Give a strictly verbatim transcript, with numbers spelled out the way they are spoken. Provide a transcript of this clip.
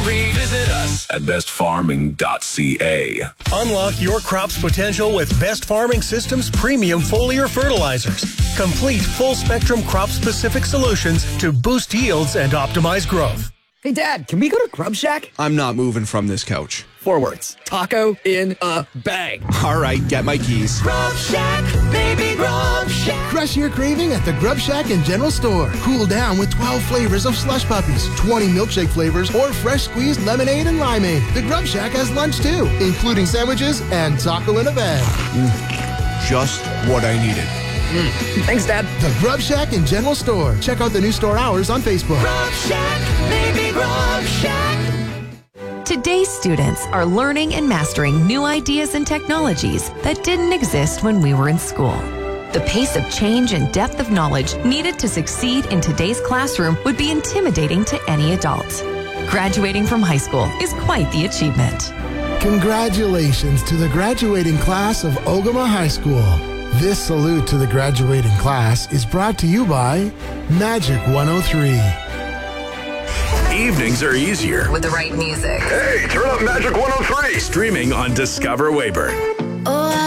free. Visit us at best farming dot c a. Unlock your crop's potential with Best Farming Systems premium foliar fertilizers. Complete full-spectrum crop-specific solutions to boost yields and optimize growth. Hey, Dad, can we go to Grub Shack? I'm not moving from this couch. Four words. Taco in a bag. All right, get my keys. Grub Shack, baby Grub Shack. Crush your craving at the Grub Shack and General Store. Cool down with twelve flavors of slush puppies, twenty milkshake flavors, or fresh squeezed lemonade and limeade. The Grub Shack has lunch too, including sandwiches and taco in a bag. Mm, just what I needed. Mm. Thanks, Dad. The Grub Shack and General Store. Check out the new store hours on Facebook. Grub Shack, baby Grub Shack. Today's students are learning and mastering new ideas and technologies that didn't exist when we were in school. The pace of change and depth of knowledge needed to succeed in today's classroom would be intimidating to any adult. Graduating from high school is quite the achievement. Congratulations to the graduating class of Ogama High School. This salute to the graduating class is brought to you by Magic one oh three. Evenings are easier with the right music. Hey, turn up Magic one oh three. Streaming on Discover Weyburn. Oh,